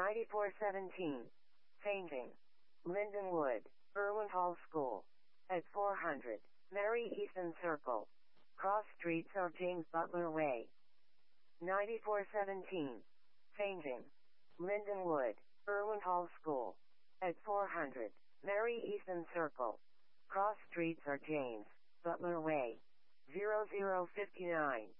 9417. Changing. Lindenwood, Irwin Hall School. At 400. Mary Easton Circle. Cross Streets or James Butler Way. 9417. Changing. Lindenwood, Irwin Hall School. At 400. Mary Easton Circle. Cross Streets or James Butler Way. 0059.